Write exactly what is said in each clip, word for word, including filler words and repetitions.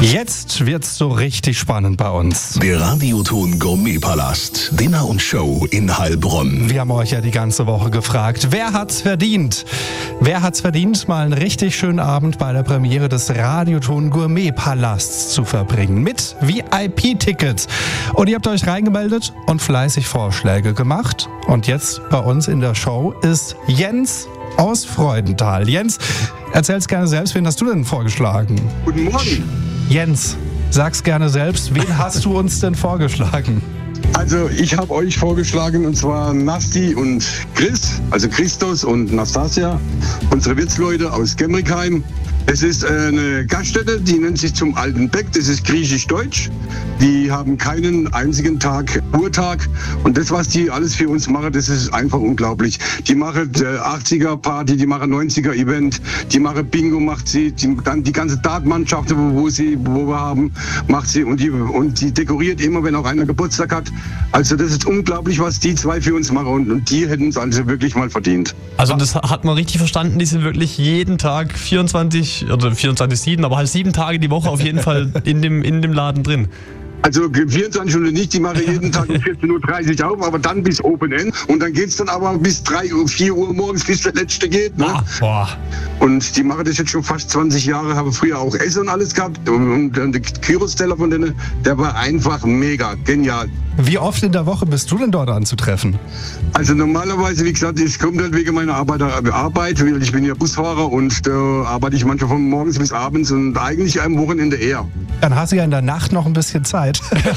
Jetzt wird's so richtig spannend bei uns. Der Radioton Gourmet-Palast. Dinner und Show in Heilbronn. Wir haben euch ja die ganze Woche gefragt, wer hat's verdient? Wer hat's verdient, mal einen richtig schönen Abend bei der Premiere des Radioton Gourmet-Palasts zu verbringen? Mit V I P-Tickets. Und ihr habt euch reingemeldet und fleißig Vorschläge gemacht. Und jetzt bei uns in der Show ist Jens aus Freudenthal. Jens, erzähl's gerne selbst, wen hast du denn vorgeschlagen? Guten Morgen. Jens, sag's gerne selbst, wen hast du uns denn vorgeschlagen? Also ich habe euch vorgeschlagen, und zwar Nasti und Chris, also Christos und Nastasia, unsere Wirtsleute aus Gemrickheim. Es ist eine Gaststätte, die nennt sich Zum Alten Beck, das ist griechisch-deutsch. Die haben keinen einzigen Tag Ruhetag, und das, was die alles für uns machen, das ist einfach unglaublich. Die machen äh, achtziger-Party, die machen neunziger-Event, die machen Bingo, macht sie, die, dann die ganze Dartmannschaft, wo, wo, sie, wo wir haben, macht sie, und die, und die dekoriert immer, wenn auch einer Geburtstag hat. Also das ist unglaublich, was die zwei für uns machen, und, und die hätten es also wirklich mal verdient. Also das hat man richtig verstanden, die sind wirklich jeden Tag vierundzwanzig oder vierundzwanzig sieben, aber halt sieben Tage die Woche auf jeden Fall in dem, in dem Laden drin. Also vierundzwanzig Stunden nicht, die machen jeden Tag um vierzehn Uhr dreißig auf, aber dann bis Open End. Und dann geht's dann aber bis drei Uhr, vier Uhr morgens, bis der Letzte geht. Ne? Ah, boah. Und die machen das jetzt schon fast zwanzig Jahre, haben früher auch Essen und alles gehabt. Und, und der Kyros-Teller von denen, der war einfach mega, genial. Wie oft in der Woche bist du denn dort anzutreffen? Also normalerweise, wie gesagt, es kommt halt wegen meiner Arbeit, Arbeit, weil ich bin ja Busfahrer, und da arbeite ich manchmal von morgens bis abends und eigentlich am Wochenende eher. Dann hast du ja in der Nacht noch ein bisschen Zeit.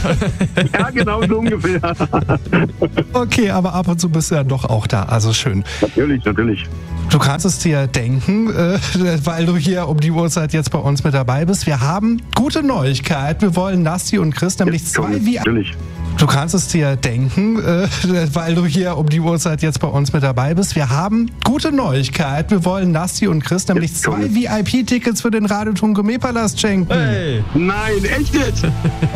Ja, genau so ungefähr. Okay, aber ab und zu bist du ja doch auch da, also schön. Natürlich, natürlich. Du kannst es dir denken, äh, weil du hier um die Uhrzeit jetzt bei uns mit dabei bist. Wir haben gute Neuigkeiten. Wir wollen Nasti und Chris nämlich Jetzt zwei komm, wie... natürlich. Du kannst es dir denken, äh, weil du hier um die Uhrzeit jetzt bei uns mit dabei bist. Wir haben gute Neuigkeiten. Wir wollen Nasti und Chris nämlich Jetzt komm. zwei V I P-Tickets für den Radioton Gourmet-Palast schenken. Hey! Nein, echt jetzt?